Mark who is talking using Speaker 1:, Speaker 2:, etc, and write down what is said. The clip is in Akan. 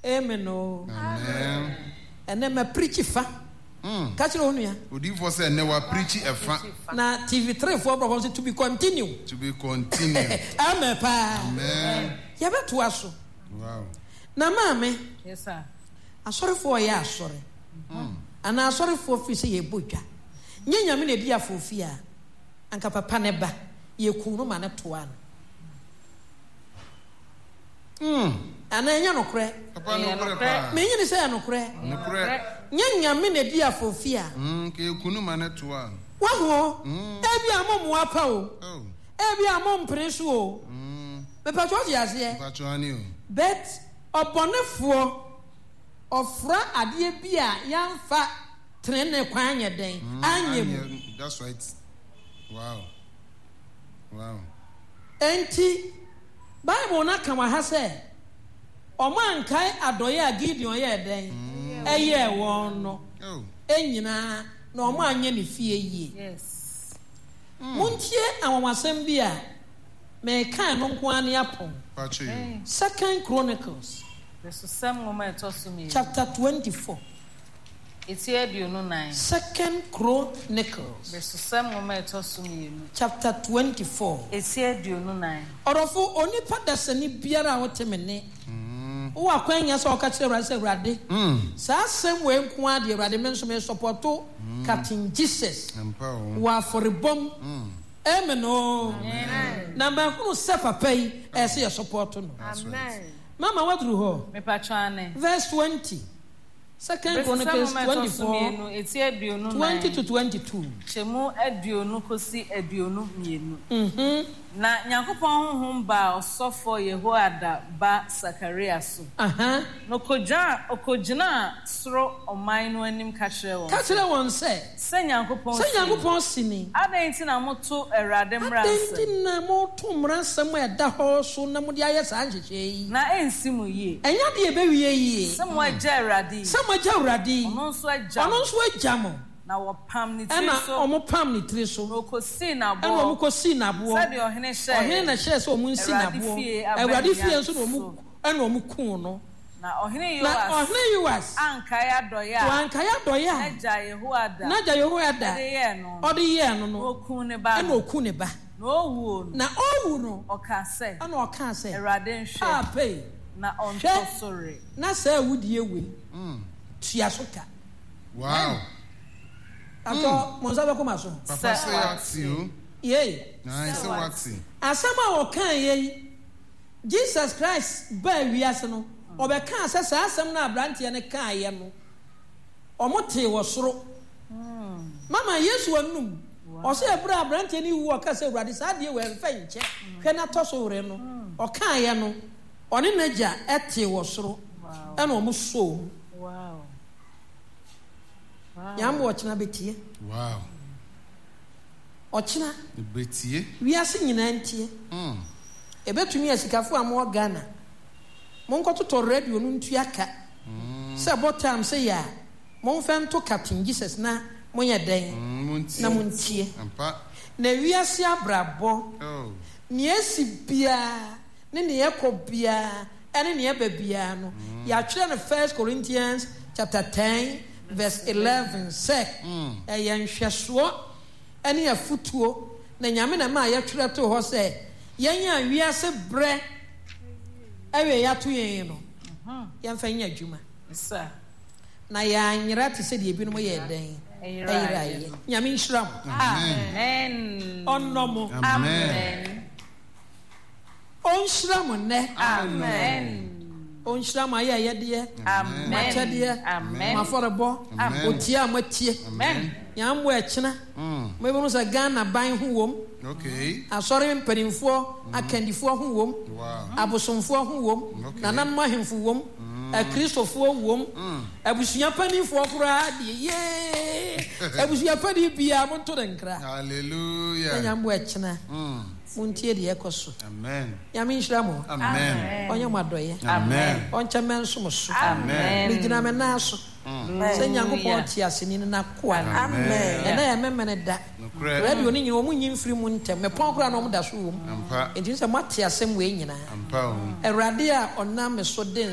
Speaker 1: Amen.
Speaker 2: Amen.
Speaker 1: And then my preach fa. Catch on ya.
Speaker 2: Would you for say never preach a fa?
Speaker 1: Na TV3 for propose to be continued.
Speaker 2: To be continued.
Speaker 1: Amen.
Speaker 2: Amen.
Speaker 1: Yabe to aso.
Speaker 2: Wow.
Speaker 1: Na mame.
Speaker 3: Yes sir.
Speaker 1: Asori for ya asori. And asori for fi say ye bodwa. Nye nyame na dia for fi a. Anka papa ne ba. Ye kunu ma ne to an. Ana nya no kre.
Speaker 2: Papa no kre.
Speaker 1: Me nyi say no kre.
Speaker 2: No kre.
Speaker 1: Nye nyame na dia for fi a.
Speaker 2: Ke kunu ma ne to an.
Speaker 1: Wa ho. Ebi amom apa o.
Speaker 2: Oh.
Speaker 1: Ebi amom presu o. Me pa cho ya se.
Speaker 2: Pa cho ani o.
Speaker 1: Bet obonefo ofra ade bi a yamfa trene kwan anye den. Anyem.
Speaker 2: That's right. Wow. Wow.
Speaker 1: Enti Bible na kama ha se oman kai adoye a Gideon ye den. Eye won no.
Speaker 2: Oh.
Speaker 1: Enyina na oman anye ne fie yie.
Speaker 3: Yes.
Speaker 1: Muntie awawasem bi a me kan no nko ane apon.
Speaker 2: Pacho you.
Speaker 1: 2 Chronicles
Speaker 3: Verse 7
Speaker 1: chapter 24.
Speaker 3: It's here do no 9.
Speaker 1: 2 Chronicles
Speaker 3: Verse 7
Speaker 1: chapter 24.
Speaker 3: It's here do no 9.
Speaker 1: Orofo onipa dasani biara wotemene. Wo akwanya so okachire rase urade. Sa asem we nko ade urade menso me supporto Captain Jesus. Wa foribom. Amen. Amen. Number who se papa yi ese your support no.
Speaker 3: Amen.
Speaker 1: Mama wadru ho.
Speaker 3: Me patwane.
Speaker 1: Verse 20. 2 Chronicles 24.
Speaker 3: It's here do no
Speaker 1: 20 to 22.
Speaker 3: Chemu aduonu kosi aduonu mienu. Na Nyankopon honhom ba osofo Yehoada ba Sakaria so. No okojina soro oman no anim ka kire won. Ka kire won se Nyankopon sini. Adanti na moto Erade mranse. Adanti na moto mranse mo eda ho so na mo dia ye sa nhehye yi. Na ensimu yi. Enya de ebe wiye yi. Samo aja Erade. Ono nso aja mo. Na wo pam ni tiri so. Omo pam ni tiri so. No ko si na bo. Eno mo ko si na bo. Said ohene share. Ohene na share so omo si na bo. Ewrade fie so no omo eno omo kun no. Na ohene yoas. Ankaya doya. To ankaya doya. Naja Yehoada. Ode ye no no. Okun ne ba. Eno okun ne ba. Na owu no. Na owu no. Oka se. Eno oka se. Ewrade nhwe. Ah pay. Na onto sorry. Na say wudie we. Tua soka.
Speaker 2: Wow.
Speaker 1: Ato monzabe ko maso.
Speaker 2: Papa say waxi.
Speaker 1: Yey.
Speaker 2: Na say waxi.
Speaker 1: Asama wo kan yey. Jesus Christ ba wiase no. Obeka ase sa asem na abrante ne kan ye no. Omote wo soro. Mama Yesu anum. O se ebra abrante ni wu o ka se urade sa de we mfa nche. Hwe na to so wore no. O kan ye no. Oni naja ete wo soro. E na omo so.
Speaker 3: Wow.
Speaker 1: Yambo ochina betie.
Speaker 2: Wow.
Speaker 1: Ochina
Speaker 2: betie.
Speaker 1: Wiase nyina ntie. Ebetumi asikafo amo Ghana. Monko to radio no ntuaka. Se botam se ya. Monfa to Captain Jesus na monye den. Na montie. Ampa. Na wiase abrabo. Ne esi bia, ne ekobia, ene ne babia no. Ya twere no 1 Corinthians chapter 10 verse 11 say yenhweso ene afutuo na nyame na ma yetwere to ho say yenya wiase bre ewe yato yen no yemfa nya adwuma sir na ya nyira te se de ebinom ye den eyiraye nyame nhyiram amen onnomo amen onhyiram ne amen onhyiram aye ayede amen machade amen maforebo otia matie amen nyambo ekina mebonu sa Ghana ban ho wom okay asore mpanimfo akandifo ho wom abosomfo ho wom nanam mahemfo wom akristofo wom abusuya panimfo kura de ye abusuya pani bia mo to denkra hallelujah nyambo ekina muntie de ekoso amen yami nhyiramo amen onye madoye amen onche menso so amen ligina menaso se nyankopon ti aseni na kwa amen ena ya memene da radio ni nyi omunyi mfiri mu ntem me pon kura na omu da so wom enti se mate asem we nyina ampa erade a onam me so den